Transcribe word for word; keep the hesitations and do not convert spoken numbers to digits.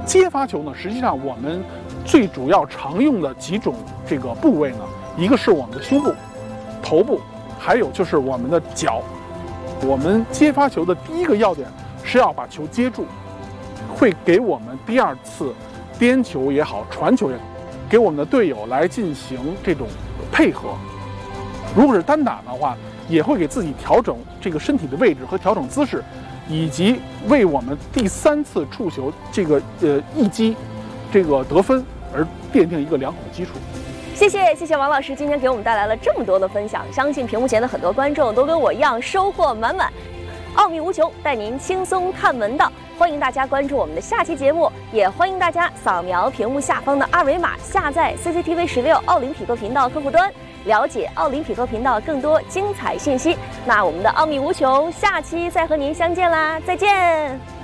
接发球呢，实际上我们最主要常用的几种这个部位呢，一个是我们的胸部、头部，还有就是我们的脚。我们接发球的第一个要点是要把球接住，会给我们第二次颠球也好、传球也好，给我们的队友来进行这种配合。如果是单打的话，也会给自己调整这个身体的位置和调整姿势，以及为我们第三次触球这个呃一击这个得分而奠定一个良好的基础。 谢谢谢谢王老师今天给我们带来了这么多的分享，相信屏幕前的很多观众都跟我一样收获满满。奥秘无穷，带您轻松看门道。欢迎大家关注我们的下期节目，也欢迎大家扫描屏幕下方的二维码，下载 C C T V 十六奥林匹克频道客户端，了解奥林匹克频道更多精彩信息。那我们的奥秘无穷，下期再和您相见啦，再见。